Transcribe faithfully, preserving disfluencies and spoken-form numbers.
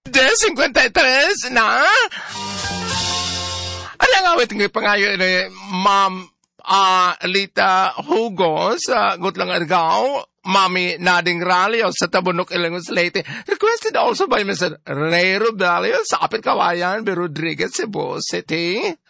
De fifty-three na? Ano ang awit ng pangayo ni Ma'am uh, Lita Hugo sa Gutlang Argao, Mami Nading Ralio sa Tabunok Ilongos Leyte. Requested also by Mister Rey Rubelio sa Apit Kawayan, B. Rodriguez, Cebu City.